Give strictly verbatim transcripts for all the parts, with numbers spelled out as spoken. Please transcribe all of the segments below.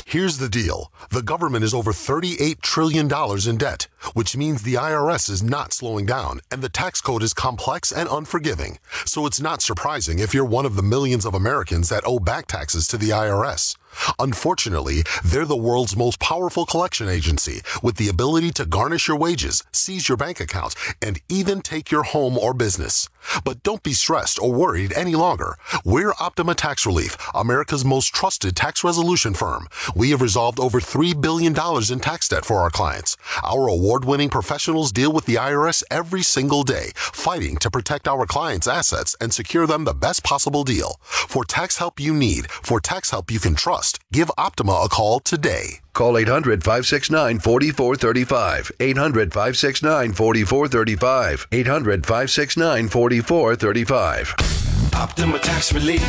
Here's the deal. The government is over thirty-eight trillion dollars in debt, which means the I R S is not slowing down, and the tax code is complex and unforgiving. So it's not surprising if you're one of the millions of Americans that owe back taxes to the I R S. Unfortunately, they're the world's most powerful collection agency with the ability to garnish your wages, seize your bank account, and even take your home or business. But don't be stressed or worried any longer. We're Optima Tax Relief, America's most trusted tax resolution firm. We have resolved over three billion dollars in tax debt for our clients. Our award-winning professionals deal with the I R S every single day, fighting to protect our clients' assets and secure them the best possible deal. For tax help you need, for tax help you can trust, give Optima a call today. Call eight hundred, five six nine, four four three five. eight hundred, five six nine, four four three five. eight hundred, five six nine, four four three five. Optima Tax Relief.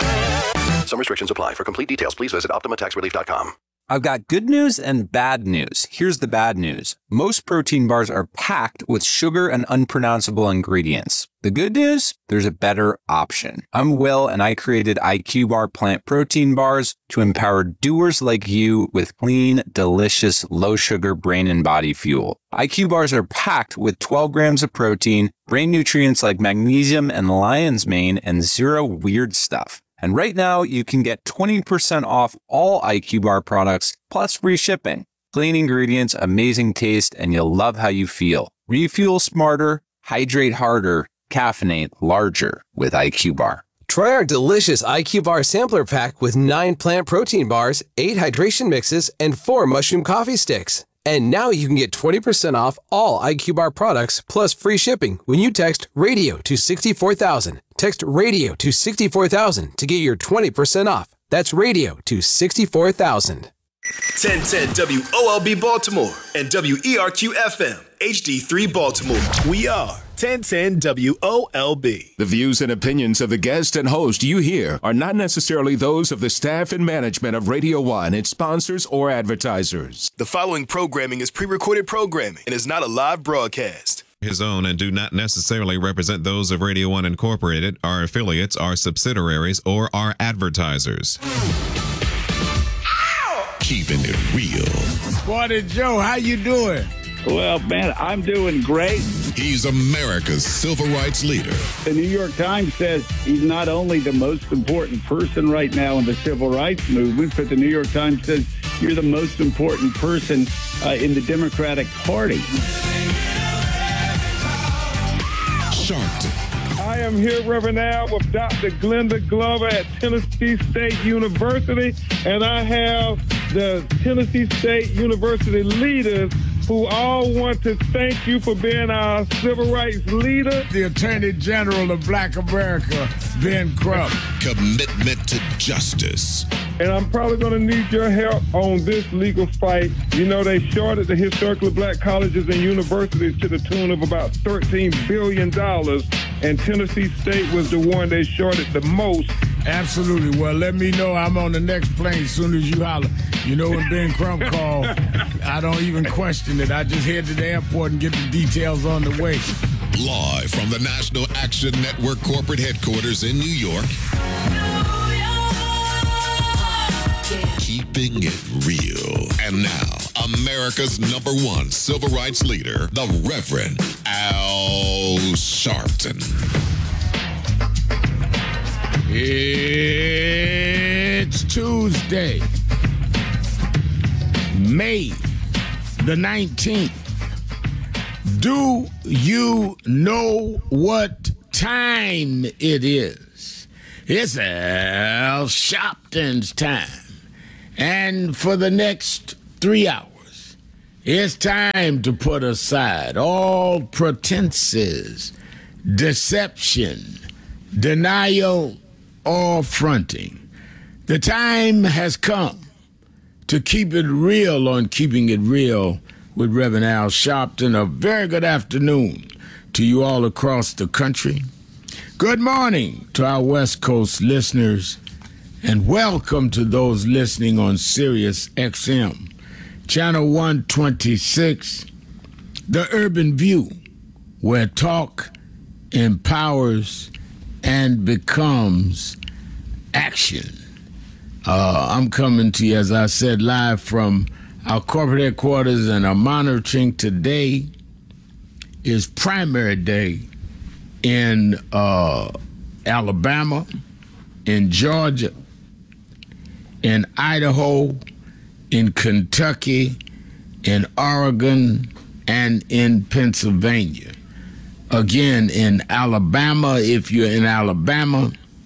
Some restrictions apply. For complete details, please visit optima tax relief dot com. I've got good news and bad news. Here's the bad news. Most protein bars are packed with sugar and unpronounceable ingredients. The good news? There's a better option. I'm Will, and I created I Q Bar plant protein bars to empower doers like you with clean, delicious, low-sugar brain and body fuel. I Q bars are packed with twelve grams of protein, brain nutrients like magnesium and lion's mane, and zero weird stuff. And right now, you can get twenty percent off all I Q Bar products, plus free shipping. Clean ingredients, amazing taste, and you'll love how you feel. Refuel smarter, hydrate harder, caffeinate larger with I Q Bar. Try our delicious I Q Bar sampler pack with nine plant protein bars, eight hydration mixes, and four mushroom coffee sticks. And now you can get twenty percent off all I Q Bar products plus free shipping when you text RADIO to sixty-four thousand. Text RADIO to sixty-four thousand to get your twenty percent off. That's RADIO to sixty-four thousand. ten ten W O L B Baltimore and W E R Q F M H D three Baltimore. We are ten ten W O L B. The views and opinions of the guest and host you hear are not necessarily those of the staff and management of Radio One, its sponsors, or advertisers. The following programming is pre-recorded programming and is not a live broadcast. His own and do not necessarily represent those of Radio One Incorporated, our affiliates, our subsidiaries, or our advertisers. Keeping it real. Morning, Joe. How you doing? Well, man, I'm doing great. He's America's civil rights leader. The New York Times says he's not only the most important person right now in the civil rights movement, but the New York Times says you're the most important person uh, in the Democratic Party. Sharpton. I am here, Reverend Al, with Doctor Glenda Glover at Tennessee State University, and I have the Tennessee State University leaders who all want to thank you for being our civil rights leader. The Attorney General of Black America, Ben Crump. Commitment to justice. And I'm probably going to need your help on this legal fight. You know, they shorted the historically black colleges and universities to the tune of about thirteen billion dollars, and Tennessee State was the one they shorted the most. Absolutely. Well, let me know. I'm on the next plane as soon as you holler. You know, when Ben Crump called, I don't even question it. I just head to the airport and get the details on the way. Live from the National Action Network corporate headquarters in New York. Keeping it real. And now, America's number one civil rights leader, the Reverend Al Sharpton. It's Tuesday, May the nineteenth. Do you know what time it is? It's Al Sharpton's time. And for the next three hours, it's time to put aside all pretenses, deception, denial, or fronting. The time has come to keep it real on Keeping It Real with Reverend Al Sharpton. A very good afternoon to you all across the country. Good morning to our West Coast listeners, and welcome to those listening on Sirius X M, Channel one twenty-six, The Urban View, where talk empowers and becomes action. Uh, I'm coming to you, as I said, live from our corporate headquarters, and I'm monitoring today is primary day in uh, Alabama, in Georgia, in Idaho, in Kentucky, in Oregon, and in Pennsylvania. Again, in Alabama, if you're in Alabama,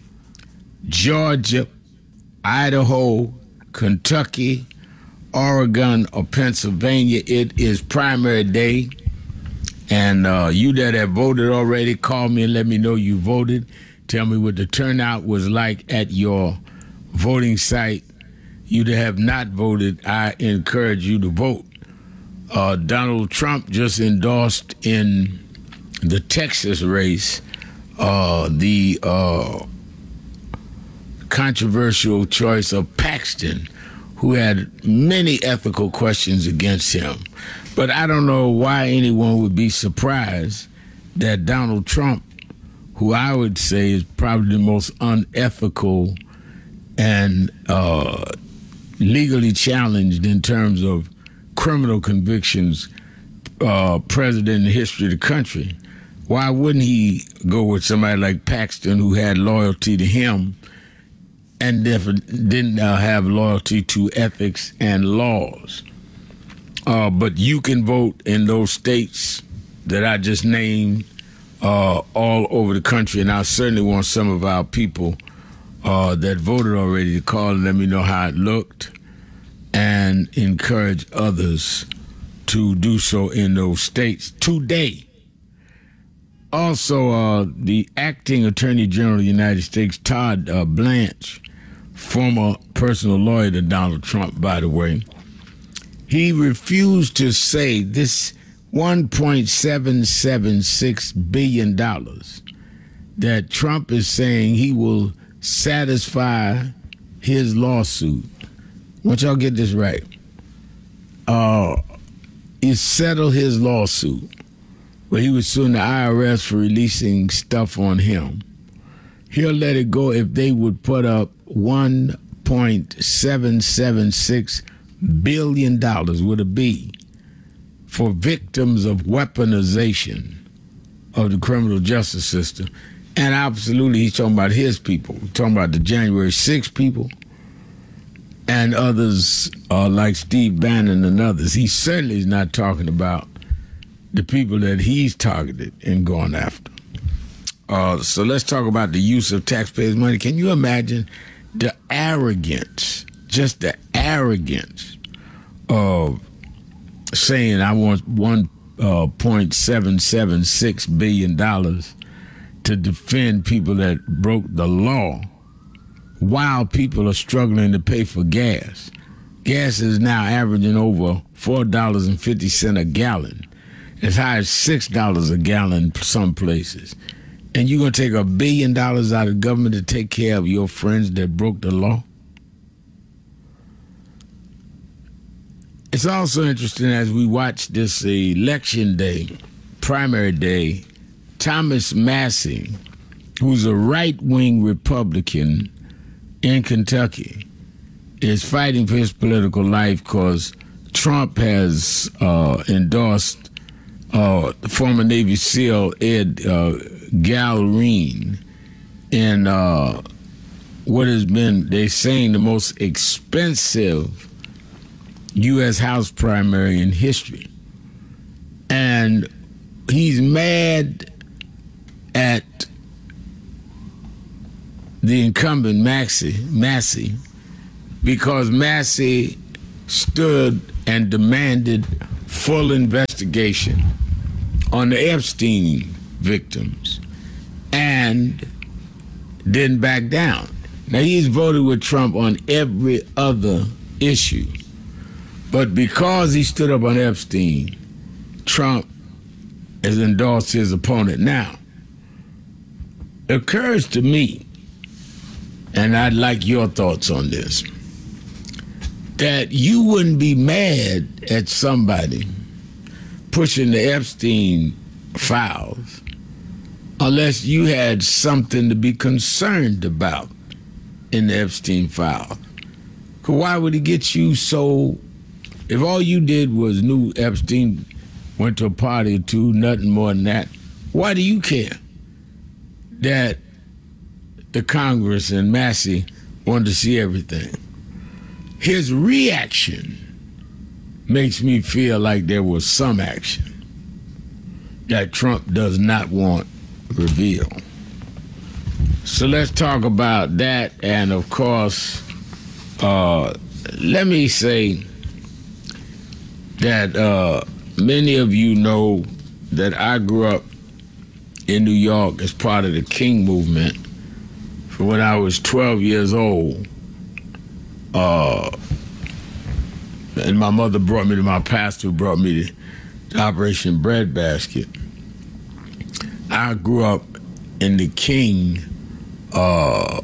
Georgia, Idaho, Kentucky, Oregon, or Pennsylvania, it is primary day. And uh, you that have voted already, call me and let me know you voted. Tell me what the turnout was like at your voting site. You that have not voted, I encourage you to vote. Uh, Donald Trump just endorsed in the Texas race uh, the uh, controversial choice of Paxton, who had many ethical questions against him. But I don't know why anyone would be surprised that Donald Trump, who I would say is probably the most unethical and uh, legally challenged in terms of criminal convictions, uh, president in the history of the country, why wouldn't he go with somebody like Paxton, who had loyalty to him and didn't uh, have loyalty to ethics and laws? Uh, but you can vote in those states that I just named uh, all over the country, and I certainly want some of our people uh, that voted already to call and let me know how it looked, and encourage others to do so in those states today. Also, uh, the acting Attorney General of the United States, Todd uh, Blanche, former personal lawyer to Donald Trump, by the way, he refused to say this one point seven seven six billion dollars that Trump is saying he will satisfy his lawsuit. I want y'all to get this right. Uh, he settled his lawsuit where he was suing the I R S for releasing stuff on him. He'll let it go if they would put up one point seven seven six billion dollars with a B for victims of weaponization of the criminal justice system. And absolutely, he's talking about his people. He's talking about the January sixth people and others uh, like Steve Bannon and others. He certainly is not talking about the people that he's targeted and gone after. Uh, so let's talk about the use of taxpayers' money. Can you imagine the arrogance, just the arrogance of saying I want one point seven seven six billion dollars to defend people that broke the law while people are struggling to pay for gas. Gas is now averaging over four dollars and fifty cents a gallon, as high as six dollars a gallon some places. And you're going to take a billion dollars out of government to take care of your friends that broke the law? It's also interesting as we watch this election day, primary day, Thomas Massie, who's a right-wing Republican in Kentucky, is fighting for his political life because Trump has uh, endorsed uh, former Navy SEAL Ed uh, Galrine in uh, what has been, they're saying, the most expensive U S House primary in history. And he's mad at the incumbent Massie, Massie because Massie stood and demanded full investigation on the Epstein victims and didn't back down. Now, he's voted with Trump on every other issue, but because he stood up on Epstein, Trump has endorsed his opponent. Now, it occurs to me, and I'd like your thoughts on this, that you wouldn't be mad at somebody pushing the Epstein files unless you had something to be concerned about in the Epstein file. Why would he get you so... If all you did was knew Epstein went to a party or two, nothing more than that, why do you care that the Congress and Massey wanted to see everything? His reaction makes me feel like there was some action that Trump does not want revealed. So let's talk about that. And of course, uh, let me say that uh, many of you know that I grew up in New York as part of the King movement. From when I was twelve years old, uh, and my mother brought me to my pastor, who brought me to Operation Breadbasket. I grew up in the King uh,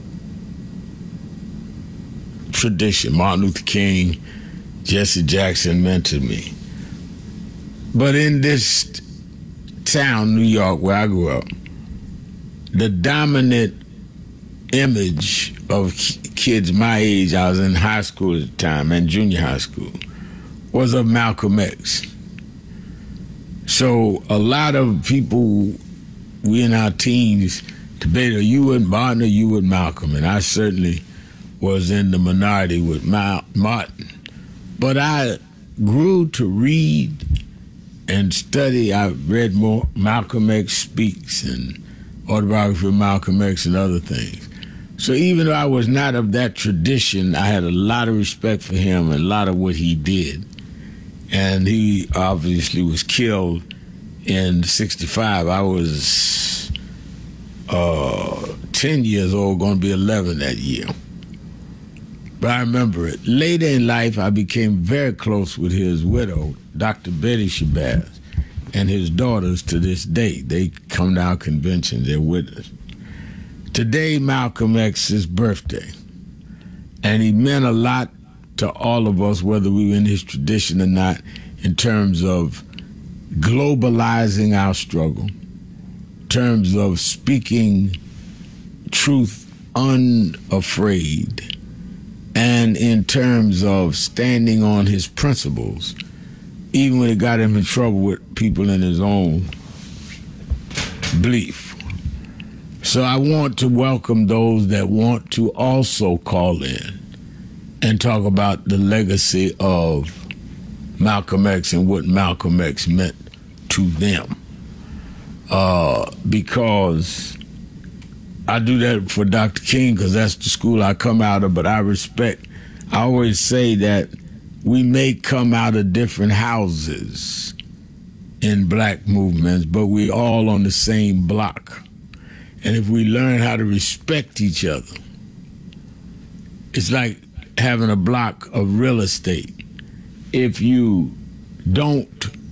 tradition. Martin Luther King, Jesse Jackson mentored me. But in this town, New York, where I grew up, the dominant image of kids my age, I was in high school at the time, and junior high school, was of Malcolm X. So a lot of people, we in our teens, debated, are you with Martin or you with Malcolm? And I certainly was in the minority with Ma- Martin. But I grew to read and study. I read more Malcolm X Speaks and Autobiography of Malcolm X and other things. So even though I was not of that tradition, I had a lot of respect for him and a lot of what he did. And he obviously was killed in sixty-five. I was uh, ten years old, going to be eleven that year. But I remember it. Later in life, I became very close with his widow, Doctor Betty Shabazz, and his daughters to this day. They come to our conventions, they're with us. Today, Malcolm X's birthday, and he meant a lot to all of us, whether we were in his tradition or not, in terms of globalizing our struggle, in terms of speaking truth unafraid, and in terms of standing on his principles, even when it got him in trouble with people in his own belief. So I want to welcome those that want to also call in and talk about the legacy of Malcolm X and what Malcolm X meant to them. Uh, because I do that for Doctor King because that's the school I come out of, but I respect, I always say that we may come out of different houses in black movements, but we all on the same block. And if we learn how to respect each other, it's like having a block of real estate. If you don't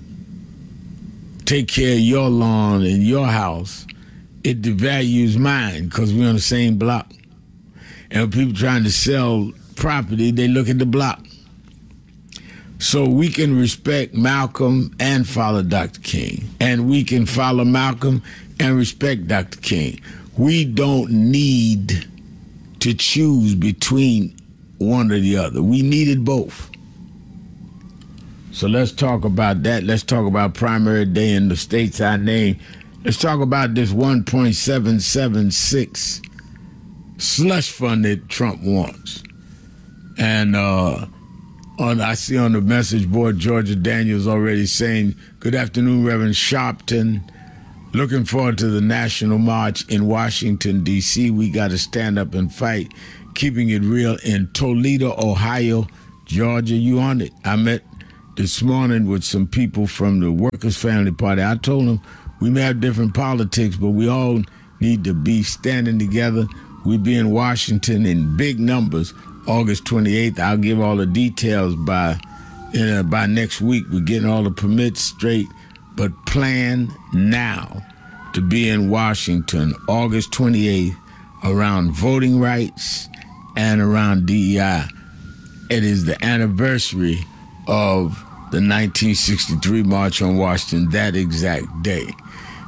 take care of your lawn and your house, it devalues mine because we're on the same block. And when people trying to sell property, they look at the block. So we can respect Malcolm and follow Doctor King. And we can follow Malcolm and respect Doctor King. We don't need to choose between one or the other. We needed both. So let's talk about that. Let's talk about primary day in the states I named. Let's talk about this one point seven seven six slush fund that Trump wants. And uh, on I see on the message board, Georgia Daniels already saying, good afternoon, Reverend Sharpton. Looking forward to the National March in Washington, D C We got to stand up and fight, keeping it real in Toledo, Ohio, Georgia. You on it? I met this morning with some people from the Workers' Family Party. I told them we may have different politics, but we all need to be standing together. We'll be in Washington in big numbers August twenty-eighth. I'll give all the details by, uh, by next week. We're getting all the permits straight. But plan now to be in Washington August twenty-eighth around voting rights and around D E I. It is the anniversary of the nineteen sixty-three March on Washington, that exact day.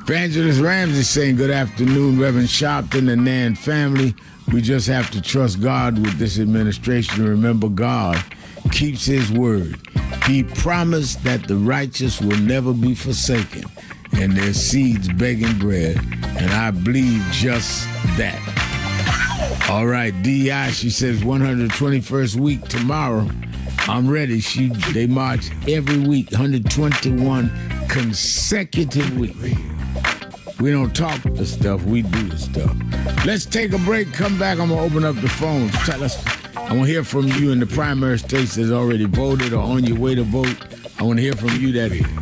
Evangelist Ramsey saying, good afternoon, Reverend Sharpton and Nan family. We just have to trust God with this administration. Remember, God keeps his word. He promised that the righteous will never be forsaken and their seeds begging bread. And I believe just that. All right, D I, she says one hundred twenty-first week tomorrow. I'm ready. She They march every week, one hundred twenty-one consecutive weeks. We don't talk the stuff, we do the stuff. Let's take a break, come back, I'm gonna open up the phones. Tell us, I wanna hear from you in the primary states that's already voted or on your way to vote. I wanna hear from you that